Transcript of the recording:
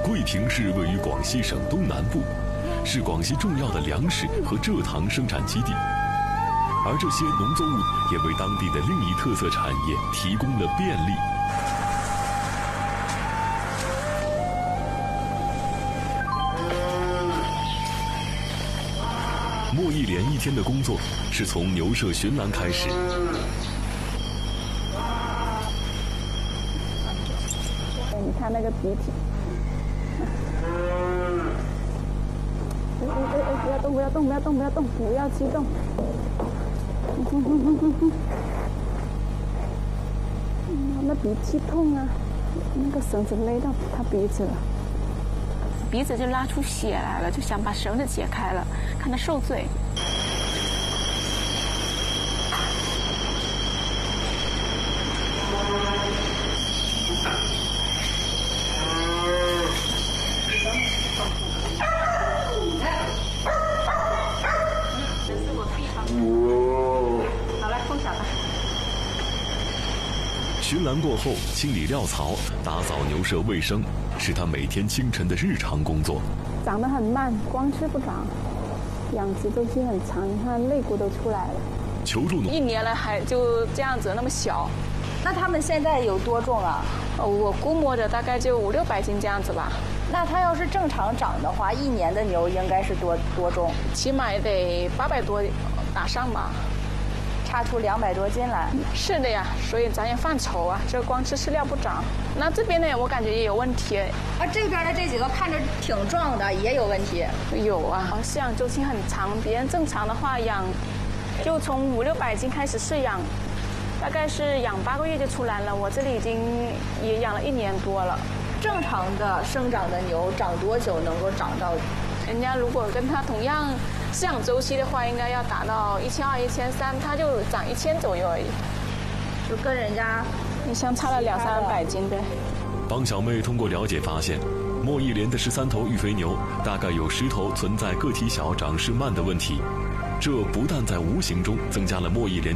桂平市位于广西省东南部，是广西重要的粮食和蔗糖生产基地，而这些农作物也为当地的另一特色产业提供了便利。莫一莲一天的工作是从牛舍寻栏开始。 你看那个鼻涕，不要动，不要动，不要动，不要动，不要激动。那鼻涕痛啊，那个绳子勒到他鼻子了， 鼻子就拉出血来了，就想把绳子解开了，看他受罪。 巡栏过后，清理料槽、打扫牛舍卫生，是他每天清晨的日常工作。 长得很慢，光吃不长，养殖周期很长，你看肋骨都出来了。 求助 1年了还就这样子那么小， 那他们现在有多重啊？ 我估摸着大概就500-600斤这样子吧。 那它要是正常长的话，1年的牛应该是多重？ 起码也得800多打上吧。 差出200多斤来。 是的呀，所以咱也犯愁啊，这光吃料不长。那这边呢，我感觉也有问题。 啊，这边的这几个看着挺壮的，也有问题。 有啊，饲养周期很长，别人正常的话养，就从500-600斤开始饲养，大概是养8个月就出栏了。我这里已经也养了1年多了。 正常的生长的牛长多久能够长到？ 人家如果跟它同样饲养周期的话，应该要达到1200、1300，它就长1000左右而已， 就跟人家你相差了200-300斤对。 帮小妹通过了解发现，莫一莲的13头育肥牛大概有10头存在个体小、长势慢的问题，这不但在无形中增加了莫一莲